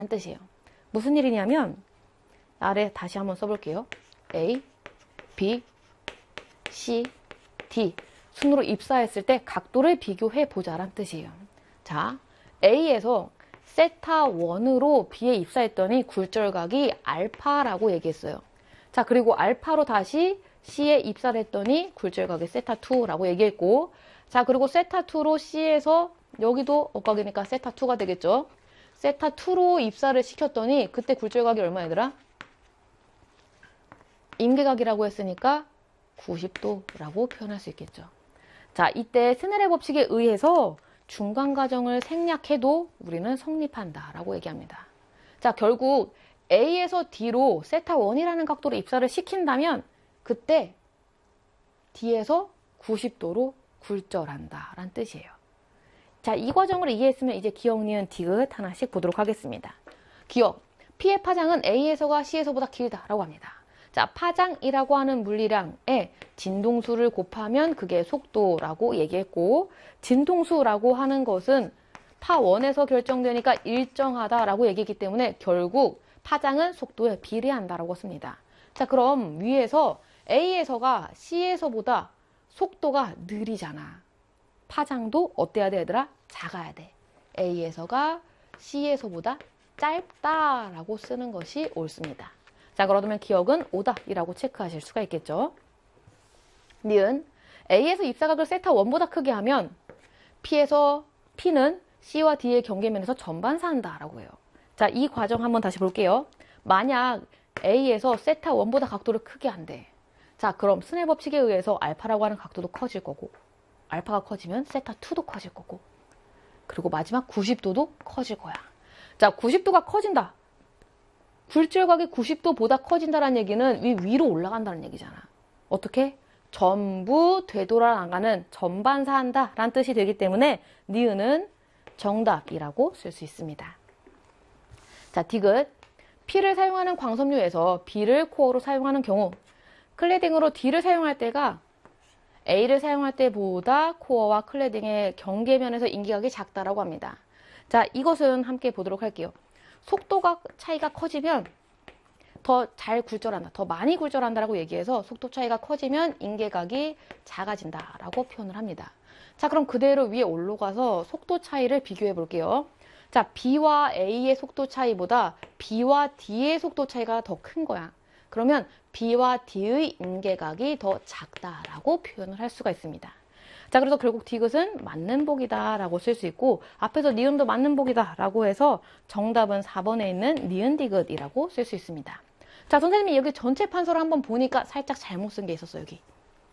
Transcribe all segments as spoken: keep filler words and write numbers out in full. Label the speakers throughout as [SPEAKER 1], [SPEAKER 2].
[SPEAKER 1] 뜻이에요. 무슨 일이냐면 아래 다시 한번 써볼게요. A, B, C, D 순으로 입사했을 때 각도를 비교해 보자란 뜻이에요. 자, A에서 세타 원으로 B에 입사했더니 굴절각이 알파라고 얘기했어요. 자, 그리고 알파로 다시 C에 입사를 했더니 굴절각이 세타 투라고 얘기했고, 자, 그리고 세타 투로 C에서 여기도 엇각이니까 세타 투가 되겠죠. 세타 투로 입사를 시켰더니 그때 굴절각이 얼마이더라? 임계각이라고 했으니까 구십 도라고 표현할 수 있겠죠. 자, 이때 스넬의 법칙에 의해서 중간 과정을 생략해도 우리는 성립한다라고 얘기합니다. 자, 결국 A에서 D로 세타 원이라는 각도로 입사를 시킨다면 그때 D에서 구십 도로 굴절한다라는 뜻이에요. 자, 이 과정을 이해했으면 이제 기억, 니은, 디귿 하나씩 보도록 하겠습니다. 기억, P의 파장은 A에서가 C에서보다 길다라고 합니다. 자, 파장이라고 하는 물리량에 진동수를 곱하면 그게 속도라고 얘기했고, 진동수라고 하는 것은 파 원에서 결정되니까 일정하다라고 얘기했기 때문에 결국 파장은 속도에 비례한다라고 씁니다. 자, 그럼 위에서 A에서가 C에서보다 속도가 느리잖아. 파장도 어때야 돼, 얘들아? 작아야 돼. A에서가 C에서보다 짧다라고 쓰는 것이 옳습니다. 자, 그러면 기억은 오다이라고 체크하실 수가 있겠죠. 니은, A에서 입사각을 세타 원보다 크게 하면 P에서 P는 C와 D의 경계면에서 전반사한다라고 해요. 자, 이 과정 한번 다시 볼게요. 만약 A에서 세타 원보다 각도를 크게 한대. 자, 그럼 스넬 법칙에 의해서 알파라고 하는 각도도 커질 거고, 알파가 커지면 세타 투도 커질 거고, 그리고 마지막 구십 도도 커질 거야. 자, 구십 도가 커진다. 굴절각이 구십 도보다 커진다는 얘기는 위, 위로 올라간다는 얘기잖아. 어떻게? 전부 되돌아나가는 전반사한다 라는 뜻이 되기 때문에 니은은 정답이라고 쓸 수 있습니다. 자, 디귿. P를 사용하는 광섬유에서 B를 코어로 사용하는 경우 클래딩으로 D를 사용할 때가 A를 사용할 때보다 코어와 클래딩의 경계면에서 인기각이 작다라고 합니다. 자, 이것은 함께 보도록 할게요. 속도가 차이가 커지면 더 잘 굴절한다, 더 많이 굴절한다라고 얘기해서 속도 차이가 커지면 인계각이 작아진다라고 표현을 합니다. 자, 그럼 그대로 위에 올라가서 속도 차이를 비교해 볼게요. 자, B와 A의 속도 차이보다 B와 D의 속도 차이가 더 큰 거야. 그러면 B와 D의 인계각이 더 작다라고 표현을 할 수가 있습니다. 자, 그래서 결국 디귿은 맞는 복이다 라고 쓸 수 있고, 앞에서 니은도 맞는 복이다 라고 해서 정답은 사 번에 있는 니은 디귿이라고 쓸 수 있습니다. 자, 선생님이 여기 전체 판서를 한번 보니까 살짝 잘못 쓴 게 있었어요. 여기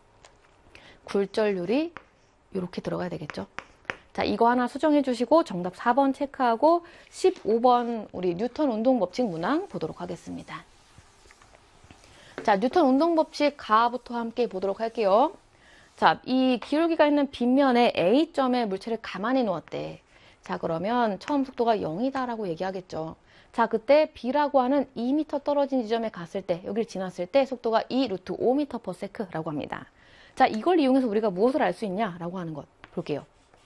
[SPEAKER 1] 굴절률이 이렇게 들어가야 되겠죠. 자, 이거 하나 수정해 주시고 정답 사 번 체크하고 십오 번 우리 뉴턴 운동법칙 문항 보도록 하겠습니다. 자, 뉴턴 운동법칙 가부터 함께 보도록 할게요. 자, 이 기울기가 있는 빗면에 A점의 물체를 가만히 놓았대. 자, 그러면 처음 속도가 영이다라고 얘기하겠죠. 자, 그때 B라고 하는 이 미터 떨어진 지점에 갔을 때, 여기를 지났을 때 속도가 이 루트 오 미터 퍼 세컨드라고 합니다. 자, 이걸 이용해서 우리가 무엇을 알 수 있냐라고 하는 것 볼게요.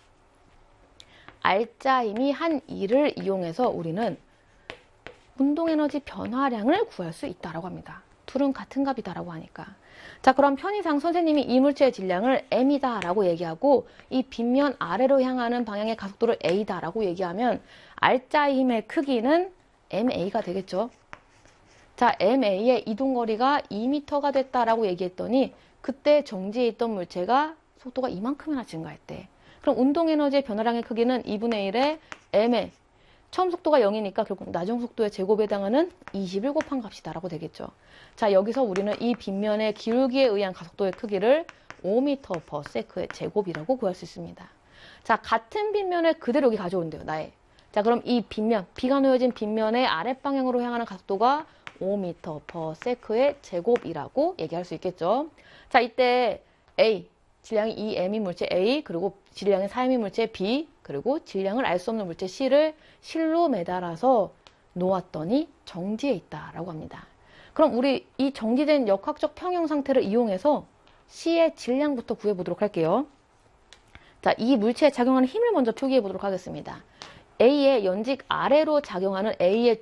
[SPEAKER 1] 알짜 힘이 한 이를 이용해서 우리는 운동에너지 변화량을 구할 수 있다라고 합니다. 둘은 같은 값이다라고 하니까. 자, 그럼 편의상 선생님이 이 물체의 질량을 m이다라고 얘기하고 이 빗면 아래로 향하는 방향의 가속도를 a다라고 얘기하면 알짜의 힘의 크기는 엠에이가 되겠죠. 자, 엠에이의 이동거리가 이 미터가 됐다라고 얘기했더니 그때 정지해 있던 물체가 속도가 이만큼이나 증가했대. 그럼 운동에너지의 변화량의 크기는 이분의 일에 m에 처음 속도가 영이니까 결국 나중 속도의 제곱에 해당하는 이십을 곱한 값이다라고 되겠죠. 자, 여기서 우리는 이 빗면의 기울기에 의한 가속도의 크기를 오 미터 퍼 세컨드의 제곱이라고 구할 수 있습니다. 자, 같은 빗면을 그대로 여기 가져온대요, 나의. 자, 그럼 이 빗면, 비가 놓여진 빗면의 아랫방향으로 향하는 가속도가 오 미터 퍼 세컨드의 제곱이라고 얘기할 수 있겠죠. 자, 이때 A, 질량이 이 m인 물체 A, 그리고 질량이 사 m인 물체 B, 그리고 질량을 알 수 없는 물체 C를 실로 매달아서 놓았더니 정지해 있다라고 합니다. 그럼 우리 이 정지된 역학적 평형 상태를 이용해서 C의 질량부터 구해보도록 할게요. 자, 이 물체에 작용하는 힘을 먼저 표기해 보도록 하겠습니다. A의 연직 아래로 작용하는 A의